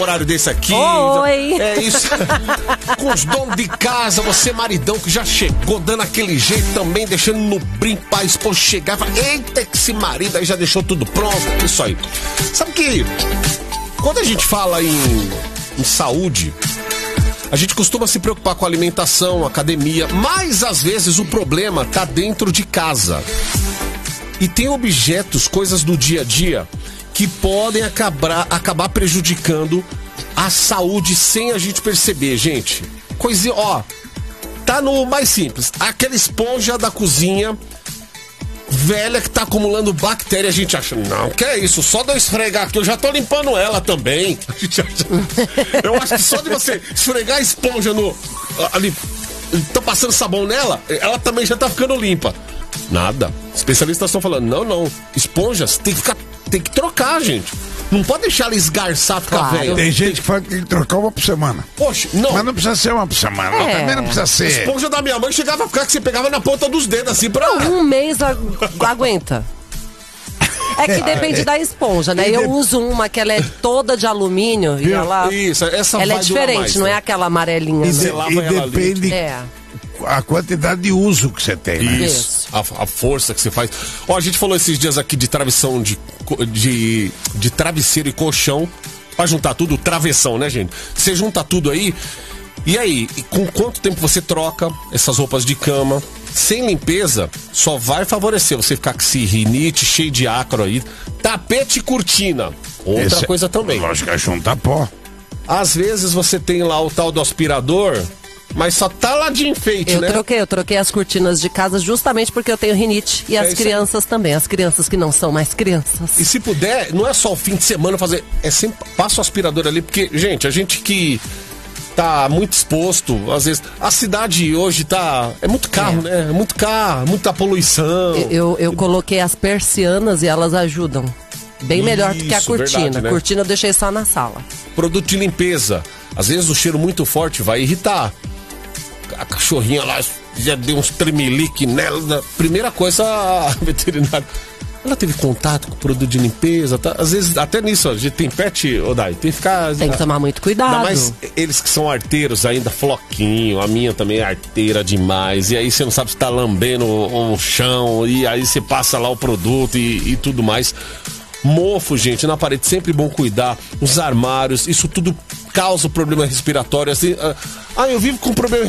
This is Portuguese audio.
horário desse aqui. Oi! É isso. Com os donos de casa, você maridão que já chegou dando aquele jeito também, deixando no brinco pra esposa chegar e falar, eita, que esse marido aí já deixou tudo pronto. Isso aí. Sabe que quando a gente fala em saúde, a gente costuma se preocupar com alimentação, academia, mas às vezes o problema tá dentro de casa. E tem objetos, coisas do dia a dia, que podem acabar prejudicando a saúde sem a gente perceber, gente. Coisinha, ó, tá no mais simples. Aquela esponja da cozinha velha que tá acumulando bactéria, a gente acha, não, que é isso, só de eu esfregar aqui, eu já tô limpando ela também. A gente acha, eu acho que só de você esfregar a esponja ali, tô passando sabão nela, ela também já tá ficando limpa. Nada. Especialistas estão falando, não, esponjas tem que trocar, gente. Não pode deixar ela esgarçar, ficar velha. Tem gente que fala que tem que trocar uma por semana. Poxa, não. Mas não precisa ser uma por semana, também não precisa ser. A esponja da minha mãe chegava a ficar que você pegava na ponta dos dedos, assim, pra... Um mês aguenta. É que depende da esponja, né? Eu uso uma que ela é toda de alumínio e ela... Isso, essa ela vai é diferente, mais, não né? é aquela amarelinha. E depende a quantidade de uso que você tem, né? Isso. A força que você faz. Ó, a gente falou esses dias aqui de travessão, de travesseiro e colchão. Pra juntar tudo, travessão, né, gente? Você junta tudo aí. E aí, com quanto tempo você troca essas roupas de cama? Sem limpeza, só vai favorecer você ficar com esse rinite cheio de ácaro aí. Tapete e cortina. Outra coisa também. Lógico, é juntar pó. Às vezes você tem lá o tal do aspirador, mas só tá lá de enfeite, né? Eu troquei as cortinas de casa justamente porque eu tenho rinite. E as crianças também, as crianças que não são mais crianças. E se puder, não é só o fim de semana fazer, é sempre passa o aspirador ali, porque, gente, a gente que tá muito exposto, às vezes, a cidade hoje é muito carro, né? É muito carro, muita poluição. Eu coloquei as persianas e elas ajudam. Bem melhor do que a cortina. Verdade, né? A cortina eu deixei só na sala. Produto de limpeza. Às vezes o cheiro muito forte vai irritar. A cachorrinha lá já deu uns tremelique nela. Primeira coisa, a veterinária, ela teve contato com o produto de limpeza, tá? Às vezes, até nisso, a gente tem pet, Odai, tem que tomar muito cuidado. Mas eles que são arteiros ainda, floquinho, a minha também é arteira demais, e aí você não sabe se tá lambendo o chão, e aí você passa lá o produto e tudo mais. Mofo, gente, na parede, sempre bom cuidar. Os armários, isso tudo causa problema respiratório, assim. Eu vivo com problema